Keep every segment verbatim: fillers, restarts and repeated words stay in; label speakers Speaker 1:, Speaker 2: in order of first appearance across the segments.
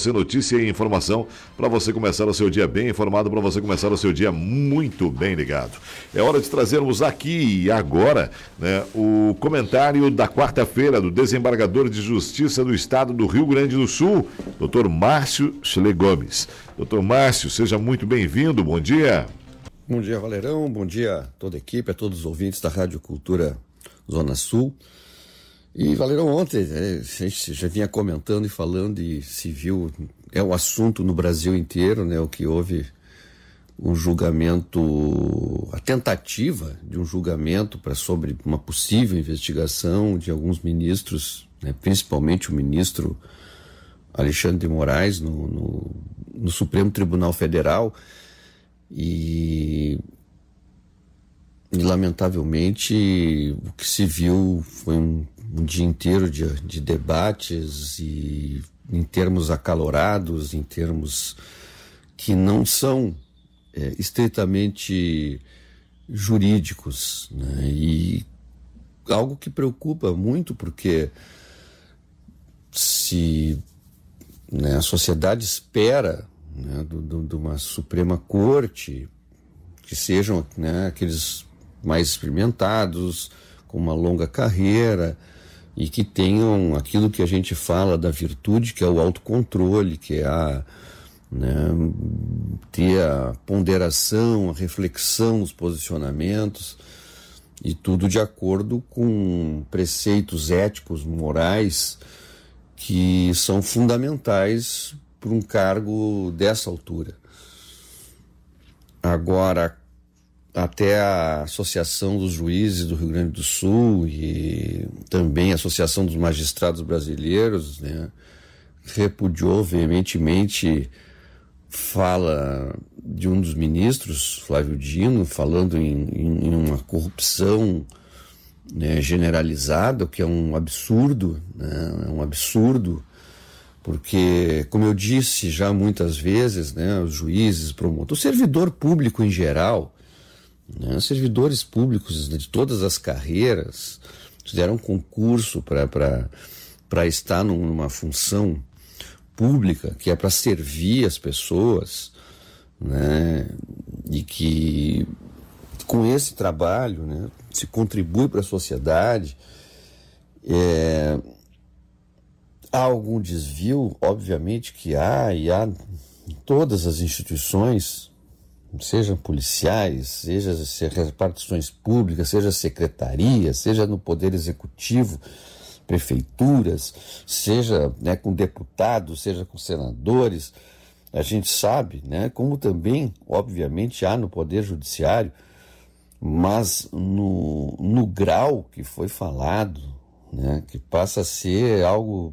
Speaker 1: você notícia e informação para você começar o seu dia bem informado, para você começar o seu dia muito bem ligado. É hora de trazermos aqui e agora, né, o comentário da quarta-feira do desembargador de Justiça do Estado do Rio Grande do Sul, doutor Márcio Chile Gomes. doutor Márcio, seja muito bem-vindo, bom dia.
Speaker 2: Bom dia, Valerão, bom dia a toda a equipe, a todos os ouvintes da Rádio Cultura Zona Sul. E, Valerão, ontem é, a gente já vinha comentando e falando e se viu, é um assunto no Brasil inteiro, né, o que houve um julgamento, a tentativa de um julgamento para sobre uma possível investigação de alguns ministros, né, principalmente o ministro Alexandre de Moraes no, no, no Supremo Tribunal Federal e... E, lamentavelmente, o que se viu foi um, um dia inteiro de, de debates e em termos acalorados, em termos que não são é, estritamente jurídicos, né? E algo que preocupa muito, porque se, né, a sociedade espera, né, do, do, de uma Suprema Corte que sejam, né, aqueles mais experimentados, com uma longa carreira e que tenham aquilo que a gente fala da virtude, que é o autocontrole, que é a, né, ter a ponderação, a reflexão, os posicionamentos e tudo de acordo com preceitos éticos, morais que são fundamentais para um cargo dessa altura. Agora, até a Associação dos Juízes do Rio Grande do Sul e também a Associação dos Magistrados Brasileiros, né, repudiou veementemente, fala de um dos ministros, Flávio Dino, falando em, em, em uma corrupção, né, generalizada, o que é um absurdo, né, é um absurdo, porque, como eu disse já muitas vezes, né, os juízes, promotores, o servidor público em geral, né, servidores públicos de todas as carreiras fizeram concurso para estar numa função pública que é para servir as pessoas, né, e que com esse trabalho, né, se contribui para a sociedade. É, há algum desvio, obviamente que há, e há em todas as instituições, sejam policiais, seja repartições públicas, seja secretaria, seja no Poder Executivo, prefeituras, seja, né, com deputados, seja com senadores, a gente sabe, né, como também, obviamente, há no Poder Judiciário, mas no, no grau que foi falado, né, que passa a ser algo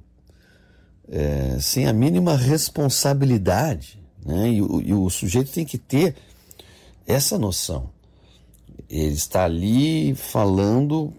Speaker 2: é, sem a mínima responsabilidade, né, e, e o sujeito tem que ter essa noção. Ele está ali falando,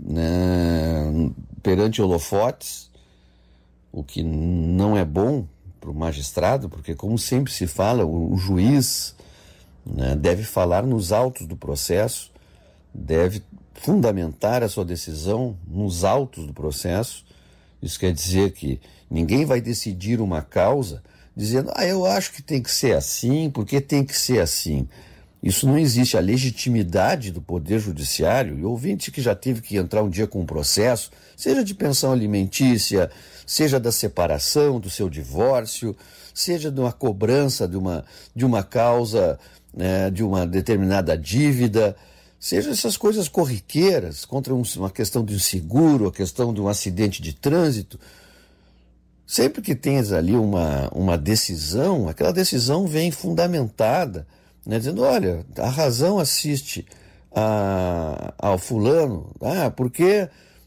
Speaker 2: né, perante holofotes, o que não é bom para o magistrado, porque, como sempre se fala, o, o juiz, né, deve falar nos autos do processo, deve fundamentar a sua decisão nos autos do processo. Isso quer dizer que ninguém vai decidir uma causa dizendo, ah, eu acho que tem que ser assim, porque tem que ser assim. Isso não existe. A legitimidade do Poder Judiciário, e o ouvinte que já teve que entrar um dia com um processo, seja de pensão alimentícia, seja da separação, do seu divórcio, seja de uma cobrança de uma, de uma causa, né, de uma determinada dívida, seja essas coisas corriqueiras, contra um, uma questão de um seguro, a questão de um acidente de trânsito. Sempre que tens ali uma, uma decisão, aquela decisão vem fundamentada, né, dizendo, olha, a razão assiste a, ao fulano, ah, porque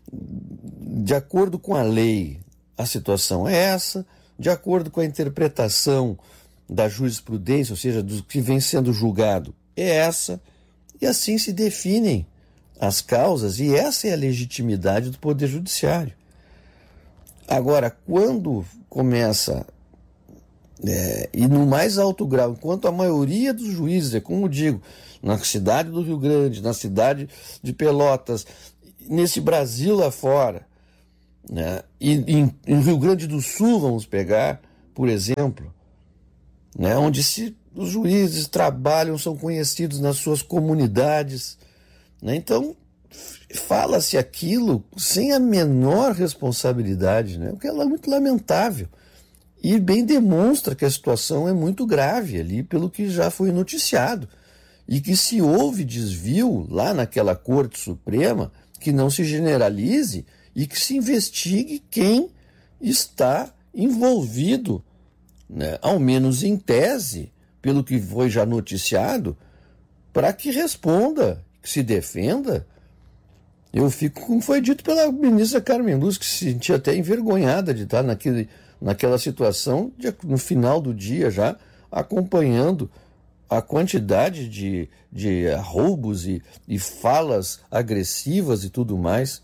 Speaker 2: de acordo com a lei a situação é essa, de acordo com a interpretação da jurisprudência, ou seja, do que vem sendo julgado, é essa, e assim se definem as causas, e essa é a legitimidade do Poder Judiciário. Agora, quando começa, é, e no mais alto grau, enquanto a maioria dos juízes, é como eu digo, na cidade do Rio Grande, na cidade de Pelotas, nesse Brasil lá fora, né, e em, em Rio Grande do Sul, vamos pegar, por exemplo, né, onde se, os juízes trabalham, são conhecidos nas suas comunidades, né? Então, fala-se aquilo sem a menor responsabilidade, né? O que é muito lamentável. E bem demonstra que a situação é muito grave ali, pelo que já foi noticiado. E que se houve desvio lá naquela Corte Suprema, que não se generalize e que se investigue quem está envolvido, né, ao menos em tese, pelo que foi já noticiado, para que responda, que se defenda. Eu fico, como foi dito pela ministra Carmen Lúcia, que se sentia até envergonhada de estar naquele, naquela situação, de, no final do dia já, acompanhando a quantidade de, de roubos e, e falas agressivas e tudo mais.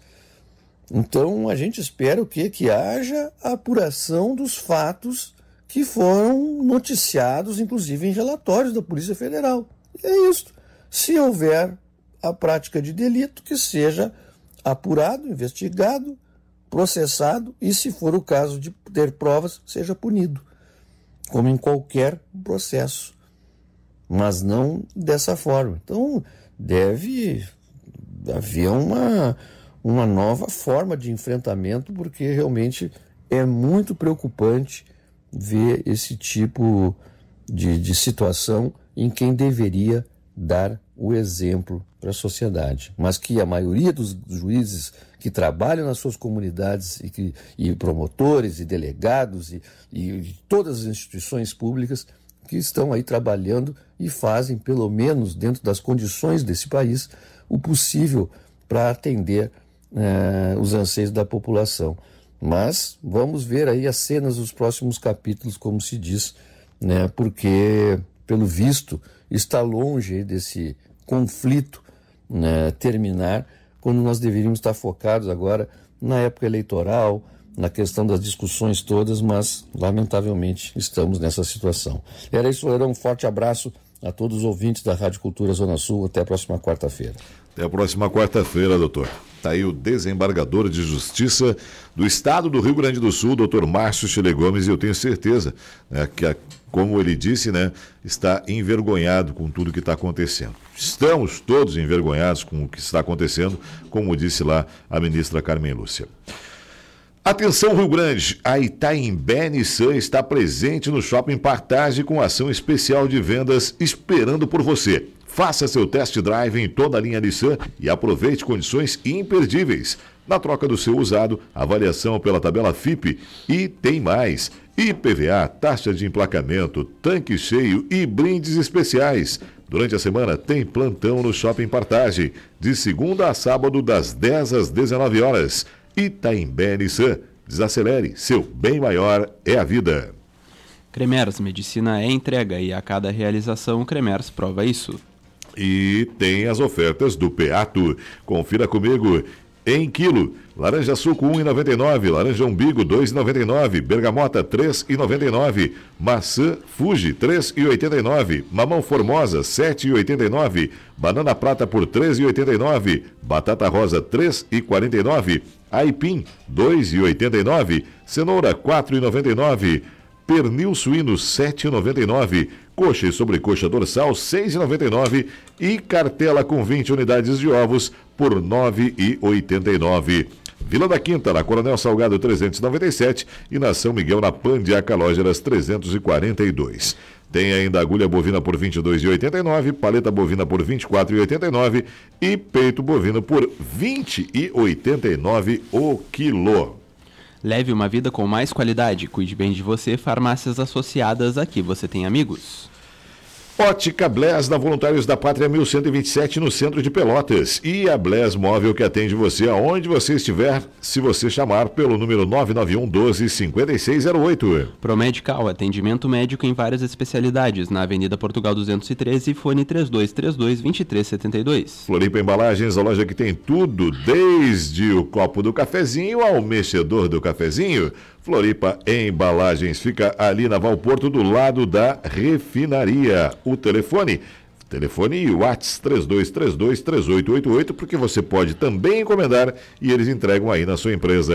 Speaker 2: Então, a gente espera o quê? Que haja a apuração dos fatos que foram noticiados, inclusive em relatórios da Polícia Federal. E é isso. Se houver a prática de delito, que seja apurado, investigado, processado e, se for o caso de ter provas, seja punido, como em qualquer processo. Mas não dessa forma. Então, deve haver uma, uma nova forma de enfrentamento, porque realmente é muito preocupante ver esse tipo de, de situação em quem deveria dar o exemplo para a sociedade. Mas que a maioria dos juízes que trabalham nas suas comunidades e, que, e promotores e delegados e, e todas as instituições públicas que estão aí trabalhando e fazem, pelo menos dentro das condições desse país, o possível para atender eh, os anseios da população. Mas vamos ver aí as cenas dos próximos capítulos, como se diz, né? Porque, pelo visto, está longe aí desse conflito, né, terminar, quando nós deveríamos estar focados agora na época eleitoral, na questão das discussões todas, mas, lamentavelmente, estamos nessa situação. Era isso, era um forte abraço a todos os ouvintes da Rádio Cultura Zona Sul. Até a próxima quarta-feira.
Speaker 1: Até a próxima quarta-feira, doutor. Está aí o desembargador de Justiça do Estado do Rio Grande do Sul, doutor Márcio Chile Gomes, e eu tenho certeza, né, que, a, como ele disse, né, está envergonhado com tudo que está acontecendo. Estamos todos envergonhados com o que está acontecendo, como disse lá a ministra Carmen Lúcia. Atenção, Rio Grande, a Itaimbé Nissan está presente no Shopping Partage com ação especial de vendas esperando por você. Faça seu test drive em toda a linha Nissan e aproveite condições imperdíveis. Na troca do seu usado, avaliação pela tabela F I P e tem mais. I P V A, taxa de emplacamento, tanque cheio e brindes especiais. Durante a semana tem plantão no Shopping Partage, de segunda a sábado das dez às dezenove horas. Itaimbé Nissan, desacelere, seu bem maior é a vida.
Speaker 3: Cremers, medicina é entrega e a cada realização Cremers prova isso.
Speaker 1: E tem as ofertas do Peato. Confira comigo. Em quilo, laranja suco um real e noventa e nove centavos, laranja umbigo dois reais e noventa e nove centavos, bergamota três reais e noventa e nove centavos, maçã Fuji três reais e oitenta e nove centavos, mamão formosa sete reais e oitenta e nove centavos, banana prata por três reais e oitenta e nove centavos, batata rosa três reais e quarenta e nove centavos, aipim dois reais e oitenta e nove centavos, cenoura quatro reais e noventa e nove centavos, pernil suíno sete reais e noventa e nove centavos, coxa e sobrecoxa dorsal seis reais e noventa e nove centavos e cartela com vinte unidades de ovos por nove reais e oitenta e nove centavos. Vila da Quinta, na Coronel Salgado trezentos e noventa e sete e na São Miguel, na Pandiaca Lógeras trezentos e quarenta e dois. Tem ainda agulha bovina por vinte e dois reais e oitenta e nove centavos, paleta bovina por vinte e quatro reais e oitenta e nove centavos e peito bovino por vinte reais e oitenta e nove centavos o quilo.
Speaker 3: Leve uma vida com mais qualidade. Cuide bem de você. Farmácias associadas. Aqui você tem amigos.
Speaker 1: Ótica Blés, na Voluntários da Pátria mil cento e vinte e sete, no centro de Pelotas. E a Blés Móvel, que atende você aonde você estiver, se você chamar pelo número nove nove um, doze, cinquenta e seis zero oito.
Speaker 3: Promedical, atendimento médico em várias especialidades, na Avenida Portugal duzentos e treze, fone três dois três dois, dois três sete dois.
Speaker 1: Floripa Embalagens, a loja que tem tudo, desde o copo do cafezinho ao mexedor do cafezinho. Floripa Embalagens, fica ali na Valporto, do lado da refinaria. O telefone, telefone e WhatsApp três dois três dois, três oito oito oito, porque você pode também encomendar e eles entregam aí na sua empresa.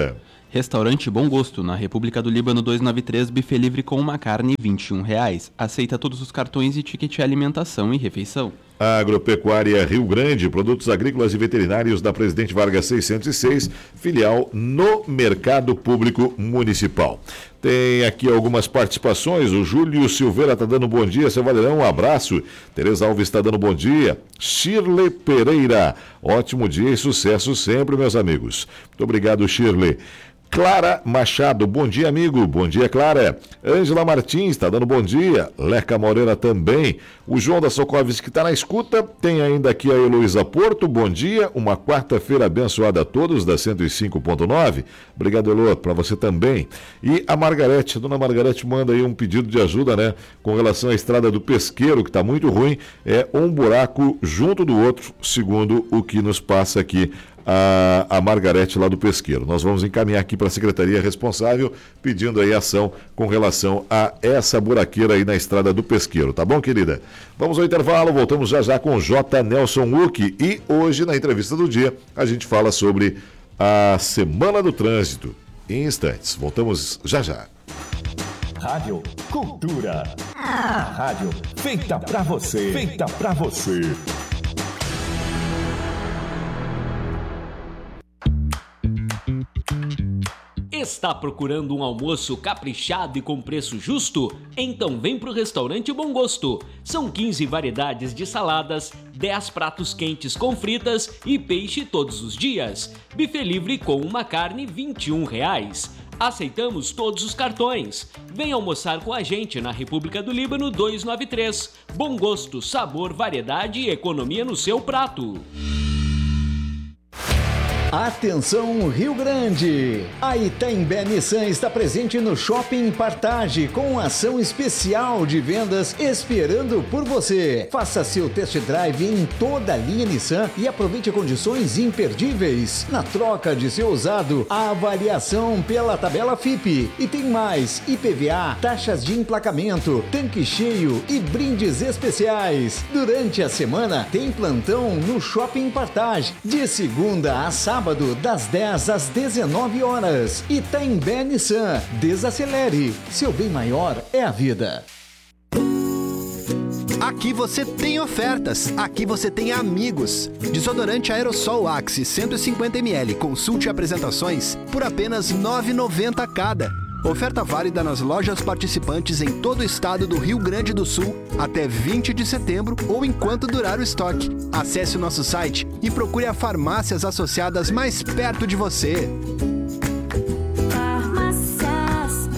Speaker 3: Restaurante Bom Gosto, na República do Líbano duzentos e noventa e três, buffet livre com uma carne, vinte e um reais. Aceita todos os cartões e ticket alimentação e refeição.
Speaker 1: Agropecuária Rio Grande, produtos agrícolas e veterinários da Presidente Vargas seiscentos e seis, filial no Mercado Público Municipal. Tem aqui algumas participações, o Júlio Silveira está dando bom dia, seu Valerão, um abraço. Tereza Alves está dando bom dia. Shirley Pereira, ótimo dia e sucesso sempre, meus amigos. Muito obrigado, Shirley. Clara Machado, bom dia, amigo. Bom dia, Clara. Ângela Martins está dando bom dia. Leca Moreira também. O João da Socoves que está na escuta. Tem ainda aqui a Heloísa Porto, bom dia. Uma quarta-feira abençoada a todos da cento e cinco ponto nove. Obrigado, Elo, para você também. E a Margarete, a dona Margarete manda aí um pedido de ajuda, né? Com relação à estrada do Pesqueiro, que está muito ruim. É um buraco junto do outro, segundo o que nos passa aqui a, a Margarete lá do Pesqueiro. Nós vamos encaminhar aqui para a secretaria responsável, pedindo aí ação com relação a essa buraqueira aí na estrada do Pesqueiro, tá bom, querida? Vamos ao intervalo, voltamos já já com J. Nelson Uck e hoje na entrevista do dia a gente fala sobre a Semana do Trânsito. Em instantes, voltamos já já.
Speaker 4: Rádio Cultura. A rádio feita pra você, feita pra você.
Speaker 5: Está procurando um almoço caprichado e com preço justo? Então vem pro Restaurante Bom Gosto. São quinze variedades de saladas, dez pratos quentes com fritas e peixe todos os dias. Buffet livre com uma carne, vinte e um reais. Aceitamos todos os cartões. Vem almoçar com a gente na República do Líbano duzentos e noventa e três. Bom gosto, sabor, variedade e economia no seu prato.
Speaker 6: Atenção Rio Grande! A Itaimbé Nissan está presente no Shopping Partage com ação especial de vendas esperando por você. Faça seu test drive em toda a linha Nissan e aproveite condições imperdíveis. Na troca de seu usado, a avaliação pela tabela F I P. E tem mais, I P V A, taxas de emplacamento, tanque cheio e brindes especiais. Durante a semana tem plantão no Shopping Partage, de segunda a sábado. Sábado, das dez às dezenove horas. Itaimbé Nissan. Desacelere. Seu bem maior é a vida.
Speaker 7: Aqui você tem ofertas, aqui você tem amigos. Desodorante Aerosol Axe cento e cinquenta mililitros, consulte apresentações por apenas nove reais e noventa centavos cada. Oferta válida nas lojas participantes em todo o estado do Rio Grande do Sul até vinte de setembro ou enquanto durar o estoque. Acesse o nosso site e procure as farmácias associadas mais perto de você.
Speaker 8: Farmácias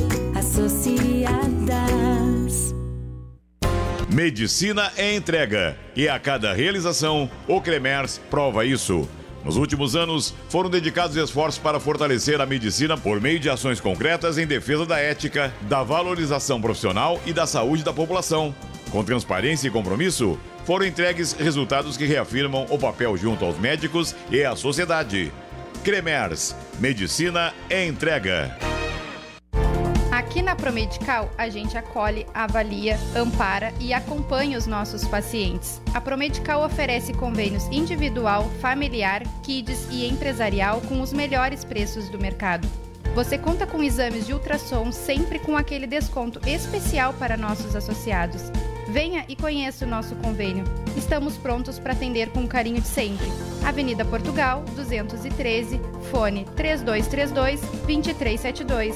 Speaker 8: Associadas.
Speaker 9: Medicina é entrega e a cada realização, o Cremers prova isso. Nos últimos anos, foram dedicados esforços para fortalecer a medicina por meio de ações concretas em defesa da ética, da valorização profissional e da saúde da população. Com transparência e compromisso, foram entregues resultados que reafirmam o papel junto aos médicos e à sociedade. Cremers, medicina é entrega.
Speaker 10: Aqui na Promedical, a gente acolhe, avalia, ampara e acompanha os nossos pacientes. A Promedical oferece convênios individual, familiar, kids e empresarial com os melhores preços do mercado. Você conta com exames de ultrassom sempre com aquele desconto especial para nossos associados. Venha e conheça o nosso convênio. Estamos prontos para atender com o carinho de sempre. Avenida Portugal, duzentos e treze, fone três dois três dois, dois três sete dois.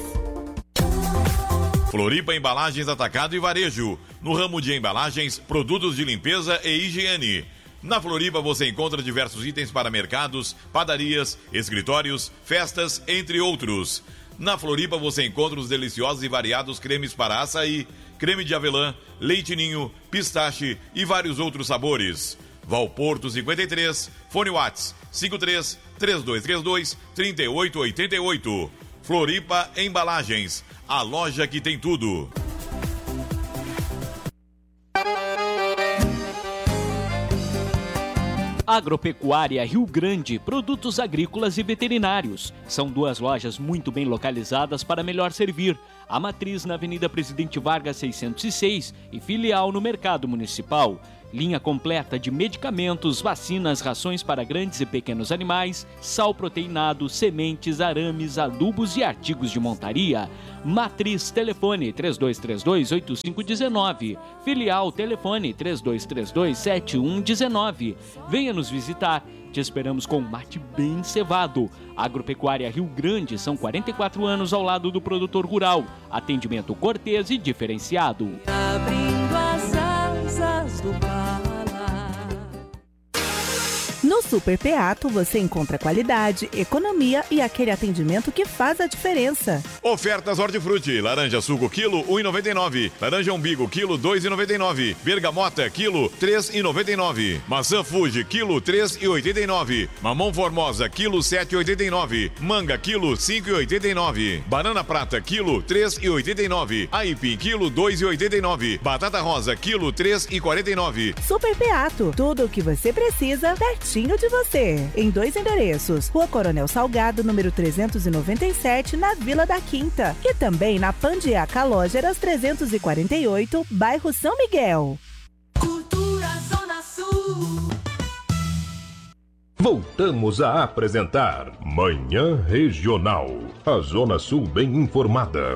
Speaker 9: Floripa Embalagens Atacado e Varejo. No ramo de embalagens, produtos de limpeza e higiene. Na Floripa você encontra diversos itens para mercados, padarias, escritórios, festas, entre outros. Na Floripa você encontra os deliciosos e variados cremes para açaí, creme de avelã, leite ninho, pistache e vários outros sabores. Valporto cinquenta e três, fone Whats cinco três, três dois três dois, três oito oito oito. Floripa Embalagens, a loja que tem tudo.
Speaker 5: Agropecuária Rio Grande, produtos agrícolas e veterinários. São duas lojas muito bem localizadas para melhor servir. A matriz na Avenida Presidente Vargas seiscentos e seis e filial no Mercado Municipal. linha completa de medicamentos, vacinas, rações para grandes e pequenos animais, sal proteinado, sementes, arames, adubos e artigos de montaria. Matriz, telefone três dois três dois, oito cinco um nove. Filial, telefone três dois três dois, sete um um nove. Venha nos visitar. Te esperamos com um mate bem cevado. Agropecuária Rio Grande, são quarenta e quatro anos ao lado do produtor rural. Atendimento cortês e diferenciado.
Speaker 8: Abrindo as asas do Pará. No Super Peato você encontra qualidade, economia e aquele atendimento que faz a diferença.
Speaker 9: Ofertas Hortifruti, laranja suco quilo um real e noventa e nove centavos, laranja umbigo quilo dois reais e noventa e nove centavos, bergamota quilo três reais e noventa e nove centavos, maçã Fuji quilo três reais e oitenta e nove centavos, mamão Formosa quilo sete reais e oitenta e nove centavos, manga quilo cinco reais e oitenta e nove centavos, banana prata quilo três reais e oitenta e nove centavos, aipim quilo dois reais e oitenta e nove centavos, batata rosa quilo três reais e quarenta e nove centavos.
Speaker 8: Super Peato, tudo o que você precisa pertinho de você. Em dois endereços, Rua Coronel Salgado, número trezentos e noventa e sete, na Vila da Quinta, e também na Pandiaca Lógeras trezentos e quarenta e oito, bairro São Miguel.
Speaker 11: Cultura Zona Sul.
Speaker 12: Voltamos a apresentar Manhã Regional. A Zona Sul bem informada.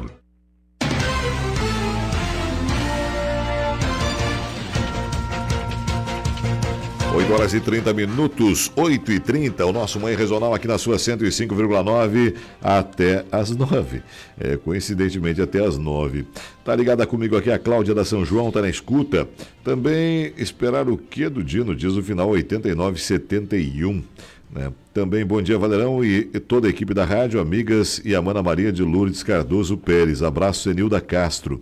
Speaker 1: oito horas e trinta minutos, oito e trinta, o nosso Manhã Regional aqui na sua cento e cinco vírgula nove até as nove. É, coincidentemente até as nove. Tá ligada comigo aqui a Cláudia da São João, tá na escuta. Também esperar o que do Dino, diz o final oitenta e nove setenta e um. Né? Também bom dia, Valerão e, e toda a equipe da rádio, amigas e a Mana Maria de Lourdes Cardoso Pérez. Abraço, Senilda Castro.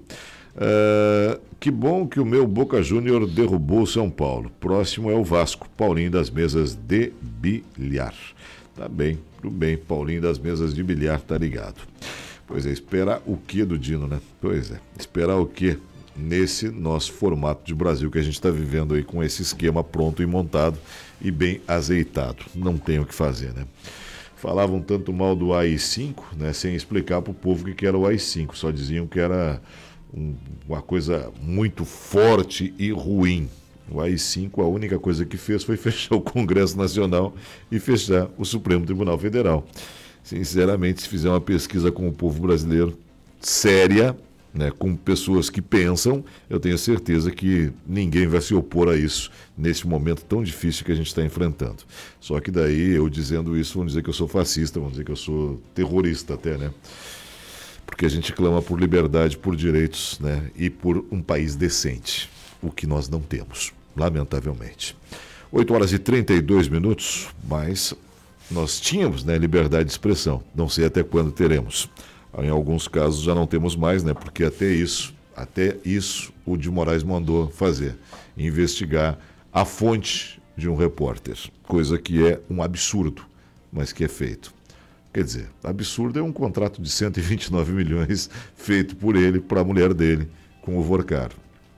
Speaker 1: Uh, que bom que o meu Boca Júnior derrubou o São Paulo. Próximo é o Vasco, Paulinho das mesas de bilhar. Tá bem, tudo bem, Paulinho das mesas de bilhar, tá ligado. Pois é, esperar o que do Dino, né? Pois é, esperar o que nesse nosso formato de Brasil que a gente está vivendo aí com esse esquema pronto e montado e bem azeitado. Não tem o que fazer, né? Falavam tanto mal do A I cinco, né? Sem explicar para o povo o que era o A I cinco, só diziam que era uma coisa muito forte e ruim. O A I cinco, a única coisa que fez foi fechar o Congresso Nacional e fechar o Supremo Tribunal Federal. Sinceramente, se fizer uma pesquisa com o povo brasileiro séria, né, com pessoas que pensam, eu tenho certeza que ninguém vai se opor a isso nesse momento tão difícil que a gente está enfrentando. Só que daí, eu dizendo isso, vão dizer que eu sou fascista, vão dizer que eu sou terrorista até, né? Porque a gente clama por liberdade, por direitos, né? E por um país decente, o que nós não temos, lamentavelmente. oito horas e trinta e dois minutos, mas nós tínhamos, né, liberdade de expressão, não sei até quando teremos. Em alguns casos já não temos mais, né? Porque até isso, até isso o de Moraes mandou fazer, investigar a fonte de um repórter, coisa que é um absurdo, mas que é feito. Quer dizer, absurdo é um contrato de cento e vinte e nove milhões feito por ele para a mulher dele com o Vorcaro.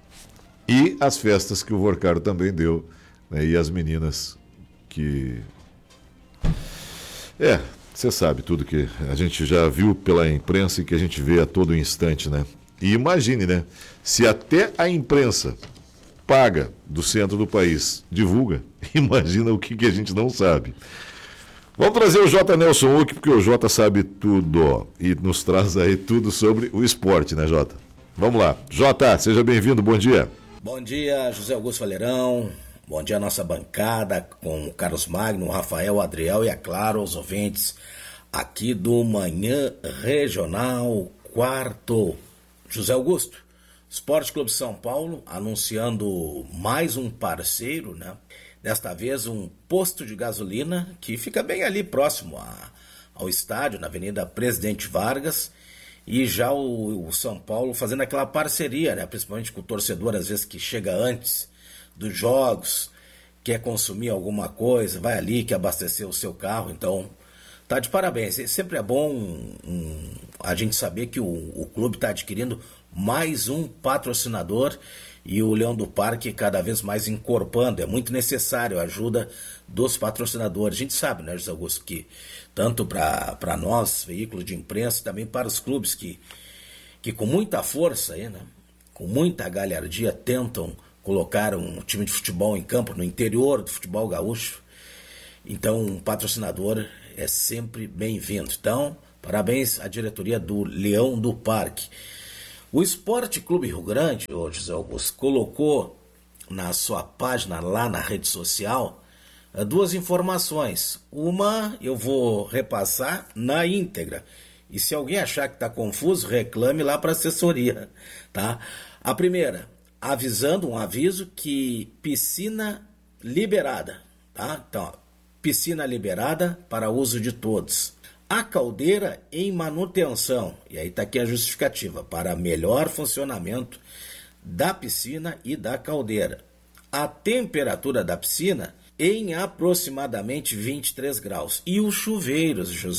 Speaker 1: E as festas que o Vorcaro também deu, né, e as meninas que... É, você sabe tudo que a gente já viu pela imprensa e que a gente vê a todo instante, né? E imagine, né? Se até a imprensa paga do centro do país divulga, imagina o que, que a gente não sabe. Vamos trazer o J. Nelson Uck, porque o J sabe tudo, ó, e nos traz aí tudo sobre o esporte, né, J? Vamos lá. J, seja bem-vindo, bom dia.
Speaker 13: Bom dia, José Augusto Valerão. Bom dia à nossa bancada, com o Carlos Magno, o Rafael, o Adriel e, é claro, os ouvintes aqui do Manhã Regional Quarto. José Augusto, Esporte Clube São Paulo anunciando mais um parceiro, né? Desta vez um posto de gasolina que fica bem ali próximo a, ao estádio, na Avenida Presidente Vargas, e já o, o São Paulo fazendo aquela parceria, né, principalmente com o torcedor, às vezes que chega antes dos jogos, quer consumir alguma coisa, vai ali, quer abastecer o seu carro, então tá de parabéns. Sempre é bom um, a gente saber que o, o clube está adquirindo mais um patrocinador, e o Leão do Parque cada vez mais encorpando. É muito necessário a ajuda dos patrocinadores. A gente sabe, né, José Augusto, que tanto para nós, veículos de imprensa, também para os clubes que, que com muita força, aí, né, com muita galhardia, tentam colocar um time de futebol em campo no interior do futebol gaúcho. Então, um patrocinador é sempre bem-vindo. Então, parabéns à diretoria do Leão do Parque. O Esporte Clube Rio Grande, o José Augusto, colocou na sua página lá na rede social duas informações. Uma eu vou repassar na íntegra. E se alguém achar que está confuso, reclame lá para a assessoria, tá? A primeira, avisando, um aviso que piscina liberada, tá? Então, ó, piscina liberada para uso de todos. A caldeira em manutenção, e aí está aqui a justificativa, para melhor funcionamento da piscina e da caldeira. A temperatura da piscina em aproximadamente vinte e três graus. E os chuveiros, José